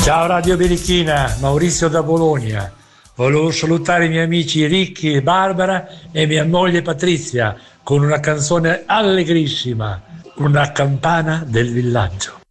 Ciao Radio Berichina, Maurizio da Bologna. Volevo salutare i miei amici Ricchi e Barbara e mia moglie Patrizia con una canzone allegrissima, Una campana del villaggio.